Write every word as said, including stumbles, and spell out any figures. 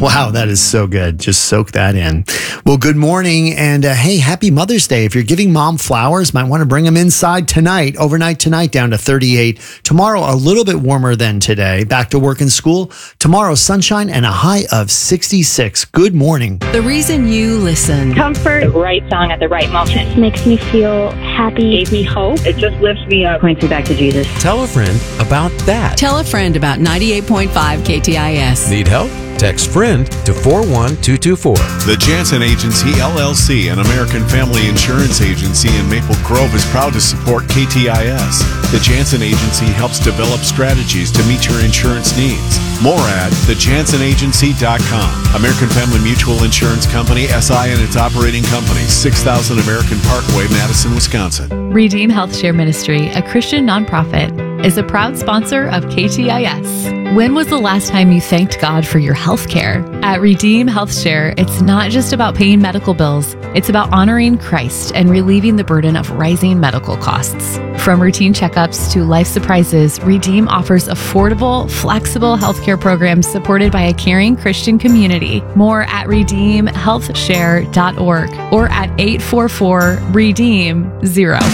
Wow, that is so good. Just soak that in. Well, good morning. And uh, hey, happy Mother's Day. If you're giving mom flowers, might want to bring them inside tonight, overnight tonight, down to thirty-eight. Tomorrow, a little bit warmer than today. Back to work and school. Tomorrow, sunshine and a high of sixty-six. Good morning. The reason you listen. Comfort. The right song at the right moment. It makes me feel happy. Gave me hope. It just lifts me up. Points me back to Jesus. Tell a friend about that. Tell a friend about ninety-eight point five K T I S. Need help? Text FRIEND to four one two two four. The Jansen Agency, L L C, an American family insurance agency in Maple Grove, is proud to support K T I S. The Jansen Agency helps develop strategies to meet your insurance needs. More at the jansen agency dot com. American Family Mutual Insurance Company, S I and its operating companies, six thousand American Parkway, Madison, Wisconsin. Redeem Health Share Ministry, a Christian nonprofit, is a proud sponsor of K T I S. When was the last time you thanked God for your health care? At Redeem Health Share, it's not just about paying medical bills, it's about honoring Christ and relieving the burden of rising medical costs. From routine checkups to life surprises, Redeem offers affordable, flexible healthcare programs supported by a caring Christian community. More at redeem health share dot org or at eight four four redeem zero.